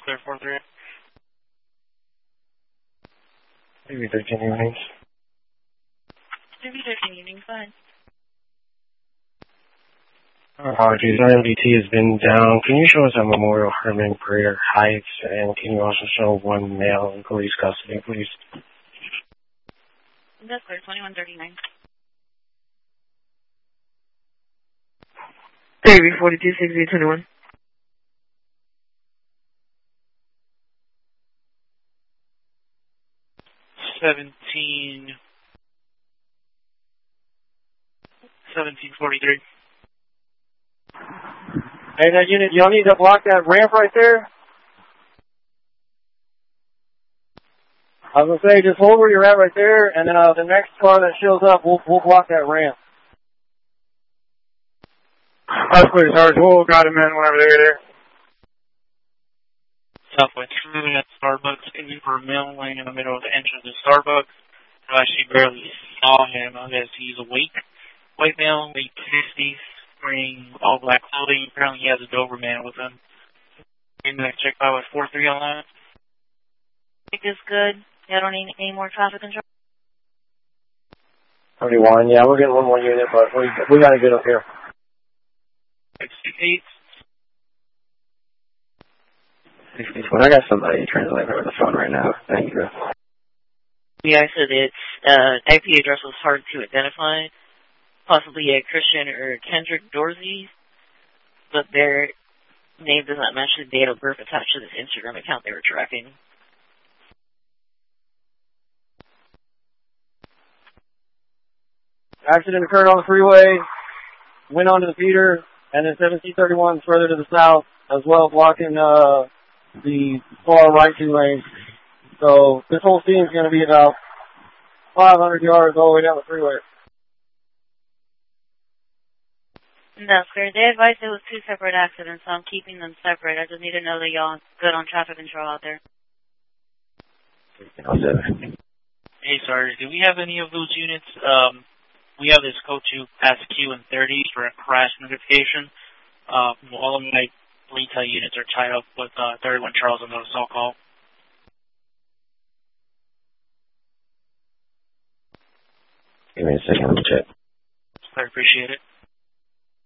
Clear 4-3. Maybe 13 evenings. Maybe 13 evenings, fine. Apologies, our MDT has been down. Can you show us at Memorial Herman Greater Heights, and can you also show one male in police custody, please? That's clear, 2139. Davey, 426821. Seventeen 1743. Hey, that unit, y'all need to block that ramp right there. I was gonna say, just hold where you're at right there, and then the next car that shows up, we'll block that ramp. That's clear, Sarge. We'll got him in whenever they're there. Southwest Truman at Starbucks, aiming for a male laying in the middle of the entrance of Starbucks. I actually barely saw him. I guess he's awake. White male, late 60s, wearing all black clothing. Apparently he has a Doberman with him. Maybe I check out with 4-3 on that. I think it's good. I don't need any more traffic control. 31, yeah, we're getting one more unit, but we gotta get up here. 68. 61. I got somebody translating over the phone right now. Thank you. Yeah, I said its IP address was hard to identify. Possibly a Christian or Kendrick Dorsey, but their name does not match the date of birth attached to this Instagram account they were tracking. Accident occurred on the freeway, went onto the feeder, and then 1731 further to the south, as well blocking the far right 2 lanes. So this whole scene is going to be about 500 yards all the way down the freeway. That's clear. They advised it was 2 separate accidents, so I'm keeping them separate. I just need to know that y'all good on traffic control out there. Hey, Sarge, do we have any of those units? We have this code 2 past Q and 30 for a crash notification. All of my retail units are tied up with 31 Charles on the assault call. Give me a second, let me check. I appreciate it.